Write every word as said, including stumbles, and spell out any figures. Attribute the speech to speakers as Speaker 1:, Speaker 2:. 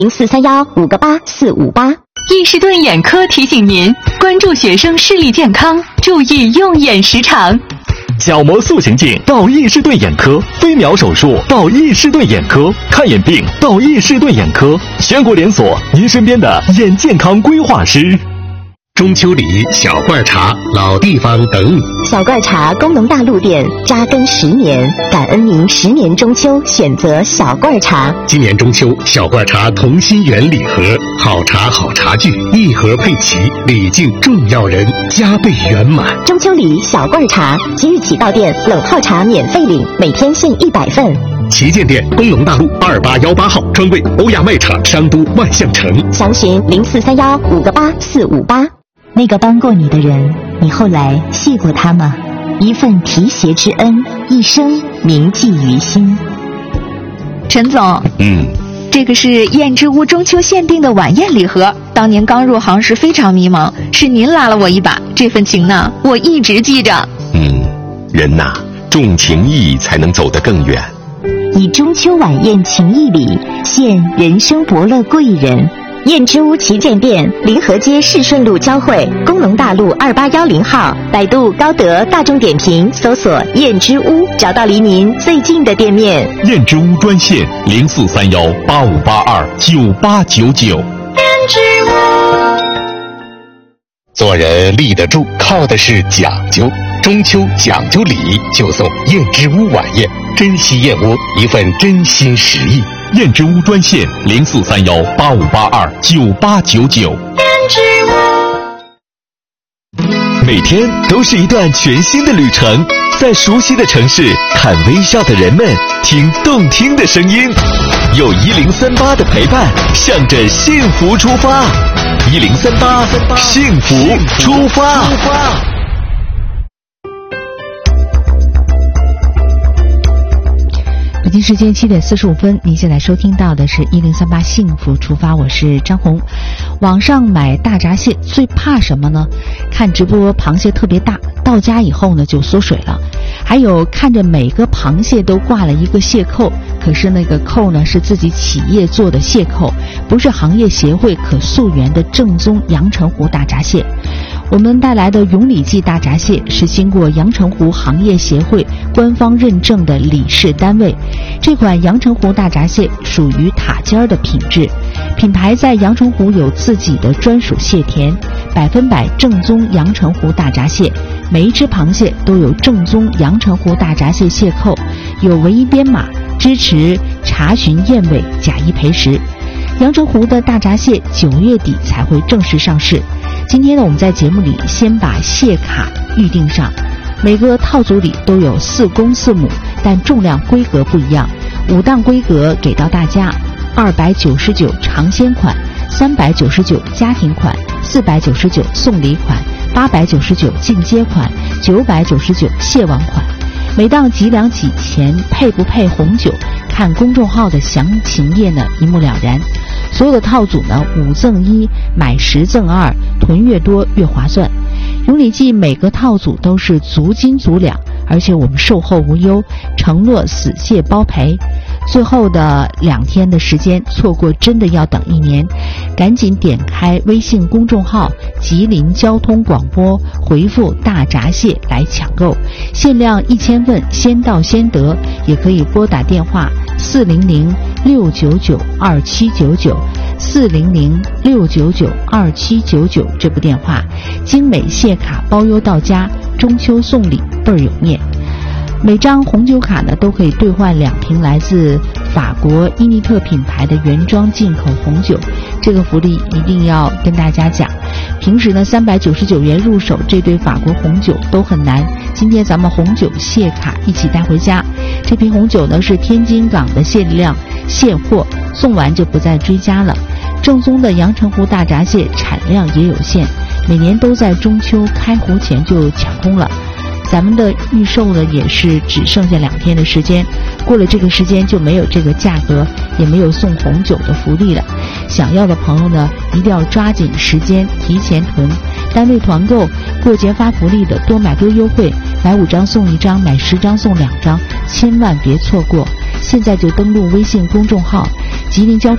Speaker 1: 零四三幺五个八四五八。
Speaker 2: 易士顿眼科提醒您关注学生视力健康，注意用眼时长。
Speaker 3: 角膜塑形镜到易士顿眼科，飞秒手术到易士顿眼科，看眼病到易士顿眼科，全国连锁，您身边的眼健康规划师。
Speaker 4: 中秋礼小罐茶，老地方等你。
Speaker 1: 小罐茶工农大陆店扎根十年，感恩您十年中秋选择小罐茶。
Speaker 4: 今年中秋，小罐茶同心圆礼盒，好茶好茶具，一盒配齐，礼敬重要人，加倍圆满。
Speaker 1: 中秋礼小罐茶，即日起到店冷泡茶免费领，每天限一百份。
Speaker 4: 旗舰店工农大路二八幺八号，专柜欧亚卖场商都万象城。
Speaker 1: 详询零四三幺五个八四五八。那个帮过你的人，你后来谢过他吗？一份提携之恩，一生铭记于心。
Speaker 5: 陈总，
Speaker 4: 嗯，
Speaker 5: 这个是燕之屋中秋限定的晚宴礼盒，当年刚入行时非常迷茫，是您拉了我一把，这份情呢，我一直记着。
Speaker 4: 嗯，人呐，重情义才能走得更远。
Speaker 1: 以中秋晚宴情谊礼，献人生伯乐贵人。燕之屋旗舰店，临河街市顺路交汇，工农大路二八幺零号，百度、高德、大众点评搜索燕之屋，找到离您最近的店面。
Speaker 3: 燕之屋专线零四三幺八五八二九八九九。
Speaker 2: 燕之屋。
Speaker 4: 做人立得住，靠的是讲究。中秋讲究礼，就送燕之屋晚宴，珍惜燕窝，一份真心实意。
Speaker 3: 燕之屋专线零四三幺八五八二九八九九。
Speaker 2: 燕之屋。
Speaker 3: 每天都是一段全新的旅程，在熟悉的城市看微笑的人们，听动听的声音，有一零三八的陪伴，向着幸福出发。一零三八，幸福出发。
Speaker 6: 北京时间七点四十五分，您现在收听到的是一零三八幸福出发，我是张红。网上买大闸蟹最怕什么呢？看直播螃蟹特别大，到家以后呢就缩水了。还有看着每个螃蟹都挂了一个蟹扣，可是那个扣呢是自己企业做的蟹扣，不是行业协会可溯源的正宗阳澄湖大闸蟹。我们带来的永礼记大闸蟹是经过阳澄湖行业协会官方认证的理事单位，这款阳澄湖大闸蟹属于塔尖的品质，品牌在阳澄湖有自己的专属蟹田，百分百正宗阳澄湖大闸蟹，每一只螃蟹都有正宗阳澄湖大闸蟹蟹扣，有唯一编码，支持查询验尾，假一赔十。阳澄湖的大闸蟹九月底才会正式上市。今天呢，我们在节目里先把蟹卡预定上，每个套组里都有四公四母，但重量规格不一样。五档规格给到大家：二百九十九尝鲜款，三百九十九家庭款，四百九十九送礼款，八百九十九进阶款，九百九十九蟹王款。每档几两几钱，配不配红酒，看公众号的详情页呢，一目了然。所有的套组呢，五赠一，买十赠二，囤越多越划算。永礼记每个套组都是足斤足两，而且我们售后无忧，承诺死蟹包赔。最后的两天的时间，错过真的要等一年。赶紧点开微信公众号吉林交通广播，回复大闸蟹来抢购，限量一千份，先到先得。也可以拨打电话四零零六九九二七九九，四零零六九九二七九九这部电话，精美蟹卡包邮到家，中秋送礼倍儿有面。每张红酒卡呢，都可以兑换两瓶来自法国伊尼特品牌的原装进口红酒，这个福利一定要跟大家讲。平时呢，三百九十九元入手这对法国红酒都很难，今天咱们红酒蟹卡一起带回家。这瓶红酒呢是天津港的限量现货，送完就不再追加了。正宗的阳澄湖大闸蟹产量也有限，每年都在中秋开湖前就抢空了。咱们的预售呢也是只剩下两天的时间，过了这个时间就没有这个价格，也没有送红酒的福利了。想要的朋友呢，一定要抓紧时间提前囤，单位团购、过节发福利的多买多优惠，买五张送一张，买十张送两张，千万别错过。现在就登录微信公众号吉林交通